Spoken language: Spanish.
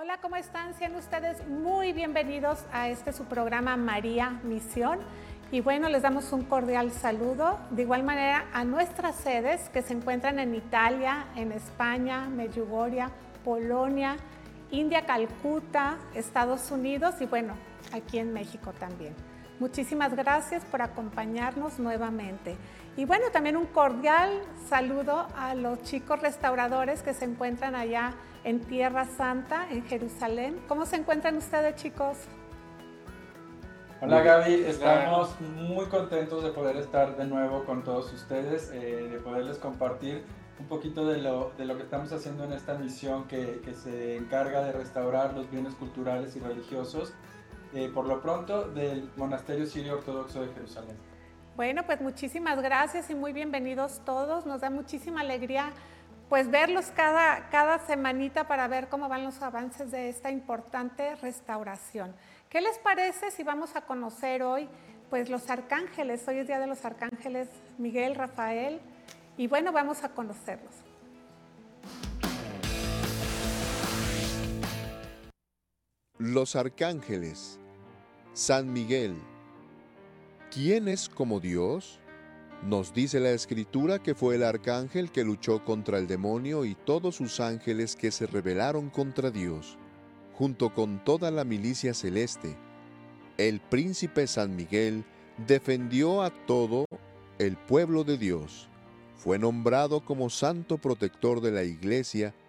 Hola, ¿cómo están? Sean ustedes muy bienvenidos a su programa María Misión. Y bueno, les damos un cordial saludo. De igual manera a nuestras sedes que se encuentran en Italia, en España, Medjugorje, Polonia, India, Calcuta, Estados Unidos y bueno, aquí en México también. Muchísimas gracias por acompañarnos nuevamente. Y bueno, también un cordial saludo a los chicos restauradores que se encuentran allá en Tierra Santa, en Jerusalén. ¿Cómo se encuentran ustedes, chicos? Hola Gaby, estamos muy contentos de poder estar de nuevo con todos ustedes, de poderles compartir un poquito de lo que estamos haciendo en esta misión que se encarga de restaurar los bienes culturales y religiosos, por lo pronto del Monasterio Sirio Ortodoxo de Jerusalén. Bueno, pues muchísimas gracias y muy bienvenidos todos. Nos da muchísima alegría pues verlos cada semanita para ver cómo van los avances de esta importante restauración. ¿Qué les parece si vamos a conocer hoy pues los arcángeles? Hoy es Día de los Arcángeles Miguel, Rafael y bueno, vamos a conocerlos. Los arcángeles. San Miguel. ¿Quién es como Dios? Nos dice la Escritura que fue el arcángel que luchó contra el demonio y todos sus ángeles que se rebelaron contra Dios, junto con toda la milicia celeste. El príncipe San Miguel defendió a todo el pueblo de Dios. Fue nombrado como santo protector de la Iglesia